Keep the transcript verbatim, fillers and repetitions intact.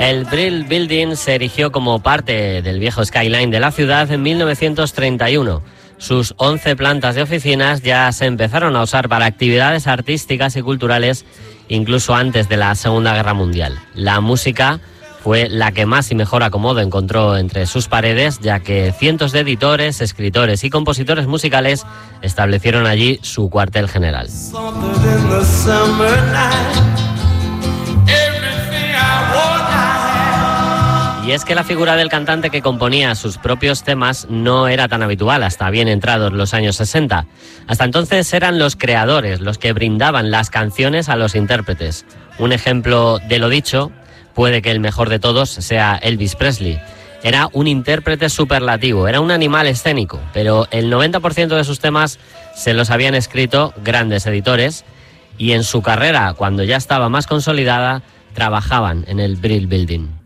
El Brill Building se erigió como parte del viejo skyline de la ciudad en mil novecientos treinta y uno. Sus once plantas de oficinas ya se empezaron a usar para actividades artísticas y culturales incluso antes de la Segunda Guerra Mundial. La música fue la que más y mejor acomodo encontró entre sus paredes, ya que cientos de editores, escritores y compositores musicales establecieron allí su cuartel general. Y es que la figura del cantante que componía sus propios temas no era tan habitual hasta bien entrados los años sesenta. Hasta entonces eran los creadores los que brindaban las canciones a los intérpretes. Un ejemplo de lo dicho, puede que el mejor de todos sea Elvis Presley. Era un intérprete superlativo, era un animal escénico, pero el noventa por ciento de sus temas se los habían escrito grandes editores y en su carrera, cuando ya estaba más consolidada, trabajaban en el Brill Building.